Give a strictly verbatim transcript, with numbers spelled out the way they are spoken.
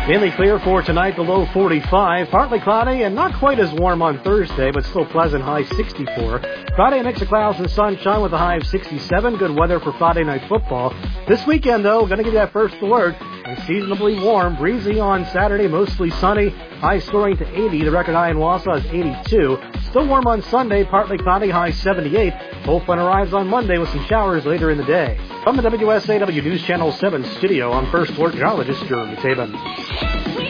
Mainly clear for tonight, the low forty-five. Partly cloudy and not quite as warm on Thursday, but still pleasant, high sixty-four. Friday, a mix of clouds and sunshine with a high of sixty-seven. Good weather for Friday night football. This weekend, though, going to give you that first alert. Unseasonably warm, breezy on Saturday, mostly sunny. High soaring to eighty. The record high in Wausau is eighty-two. Still warm on Sunday, partly cloudy, high seventy-eight. Cold front arrives on Monday with some showers later in the day. From the W S A W News Channel seven studio, I'm First Alert Meteorologist Jeremy Taben.